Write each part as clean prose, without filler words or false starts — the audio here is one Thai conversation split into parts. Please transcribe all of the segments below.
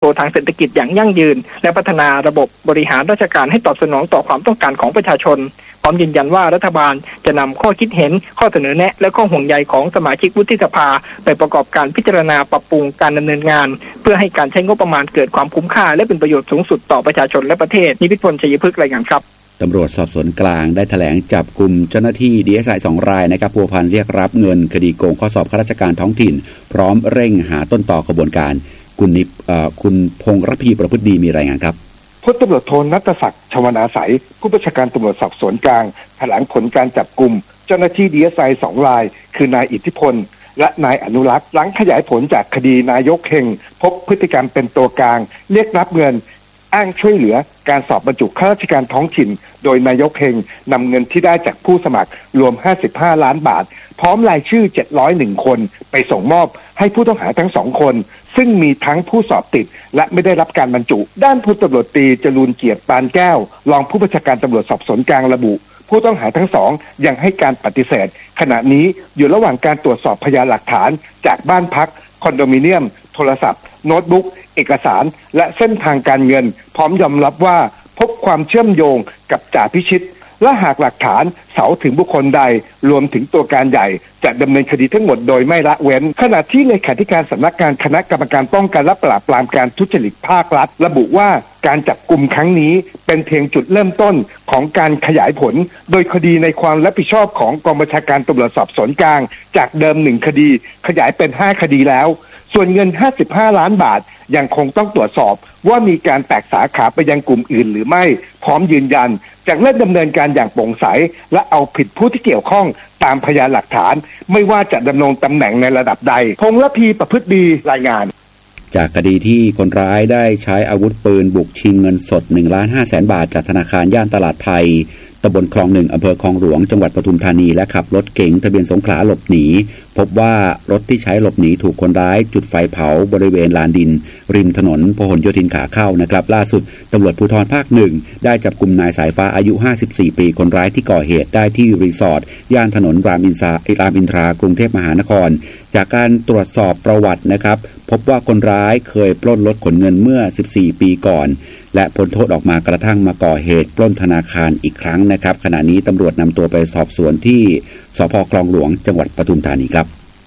ทางเศรษฐกิจอย่างยั่งยืนและพัฒนาระบบบริหารราชการให้ตอบสนองต่อความต้องการของประชาชนพร้อมยืนยันว่ารัฐบาลจะนำข้อคิดเห็นข้อเสนอแนะและข้อห่วงใยของสมาชิกวุฒิสภาไปประกอบการพิจารณาปรับปรุงการดำเนินงานเพื่อให้การใช้งบประมาณเกิดความคุ้มค่าและเป็นประโยชน์สูงสุดต่อประชาชนและประเทศนิพิษพล ชัยพฤกษ์รายงานครับตำรวจสอบสวนกลางได้แถลงจับกุมเจ้าหน้าที่ DSI 2 รายนะครับพัวพันเรียกรับเงินคดีโกงข้อสอบข้าราชการท้องถิ่นพร้อมเร่งหาต้นตอกระบวนการคุณพงษ์ระพีประพฤติดีมีรายงานครับพลตำรวจโทณัฐศักดิ์ ชวนาสัยผู้บัญชาการตำรวจสอบสวนกลางแถลงผลการจับกุมเจ้าหน้าที่ DSI 2 รายคือนายอิทธิพลและนายอนุรักษ์หลังขยายผลจากคดีนายกเฮงพบพฤติกรรมเป็นตัวกลางเรียกรับเงินอ้างช่วยเหลือการสอบบรรจุข้าราชการท้องถิ่นโดยนายกเฮงนำเงินที่ได้จากผู้สมัครรวม55 ล้านบาทพร้อมรายชื่อ701คนไปส่งมอบให้ผู้ต้องหาทั้ง2คนซึ่งมีทั้งผู้สอบติดและไม่ได้รับการบรรจุด้านพลตำรวจตรีจรูญเกียรติปานแก้วรองผู้บัญชาการตำรวจสอบสวนกลางระบุผู้ต้องหาทั้งสองยังให้การปฏิเสธขณะนี้อยู่ระหว่างการตรวจสอบพยานหลักฐานจากบ้านพักคอนโดมิเนียมโทรศัพท์โน้ตบุ๊กเอกสารและเส้นทางการเงินพร้อมยอมรับว่าพบความเชื่อมโยงกับจ่าพิชิตและหากหลักฐานเสาถึงบุคคลใดรวมถึงตัวการใหญ่จะดำเนินคดีทั้งหมดโดยไม่ละเว้นขณะที่เลขาธิการสำนักงานคณะกรรมการป้องกันและปราบปรามการทุจริตภาครัฐระบุว่าการจับกุมครั้งนี้เป็นเพียงจุดเริ่มต้นของการขยายผลโดยคดีในความรับผิดชอบของกองบัญชาการตำรวจสอบสวนกลางจากเดิม1คดีขยายเป็น5คดีแล้วส่วนเงิน55 ล้านบาทยังคงต้องตรวจสอบว่ามีการแตกสาขาไปยังกลุ่มอื่นหรือไม่พร้อมยืนยันจะเริ่มดำเนินการอย่างโปร่งใสและเอาผิดผู้ที่เกี่ยวข้องตามพยานหลักฐานไม่ว่าจะดำรงตำแหน่งในระดับใดพงษ์ระพีประพฤติดีรายงานจากคดีที่คนร้ายได้ใช้อาวุธปืนบุกชิงเงินสด 1,500,000 บาทจากธนาคารย่านตลาดไทยตำบลคลอง 1อำเภอคลองหลวงจังหวัดปทุมธานีและขับรถเก๋งทะเบียนสงขลาหลบหนีพบว่ารถที่ใช้หลบหนีถูกคนร้ายจุดไฟเผาบริเวณลานดินริมถนนพหลโยธินขาเข้านะครับล่าสุดตำรวจภูธรภาค 1ได้จับกุมนายสายฟ้าอายุ54ปีคนร้ายที่ก่อเหตุได้ที่รีสอร์ทย่านถนนรามอินทรากรุงเทพมหานครจากการตรวจสอบประวัตินะครับพบว่าคนร้ายเคยปล้นรถขนเงินเมื่อ14ปีก่อนและพ้นโทษออกมากระทั่งมาก่อเหตุปล้นธนาคารอีกครั้งนะครับขณะนี้ตำรวจนำตัวไปสอบสวนที่สภ.คลองหลวงจังหวัดปทุมธานีครับ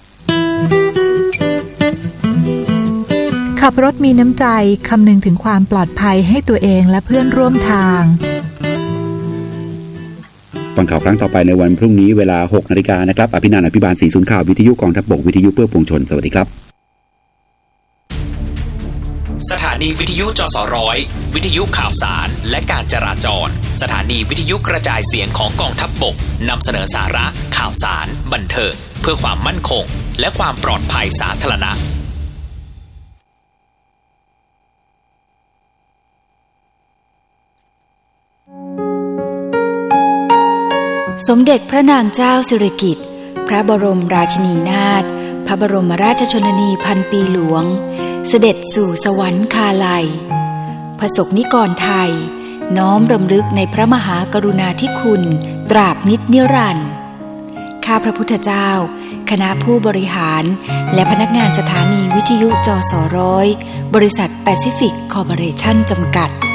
ขับรถมีน้ำใจคำนึงถึงความปลอดภัยให้ตัวเองและเพื่อนร่วมทางฟังข่าวครั้งต่อไปในวันพรุ่งนี้เวลา 6 นาฬิกานะครับอภินันท์ อภิบาลศรีศูนย์ข่าววิทยุกองทัพบกวิทยุเพื่อปวงชนสวัสดีครับสถานีวิทยุจสร้อยวิทยุข่าวสารและการจราจรสถานีวิทยุกระจายเสียงของกองทัพบกนำเสนอสาระข่าวสารบันเทิงเพื่อความมั่นคงและความปลอดภัยสาธารณะสมเด็จพระนางเจ้าสิริกิติ์พระบรมราชินีนาถพระบรมราชชนนีพันปีหลวงเสด็จสู่สวรรคาลัยประสบนิกรไทยน้อมรำลึกในพระมหากรุณาธิคุณตราบนิจนิรันดร์ข้าพระพุทธเจ้าคณะผู้บริหารและพนักงานสถานีวิทยุจสร้อยบริษัทแปซิฟิกคอร์ปอเรชั่นจำกัด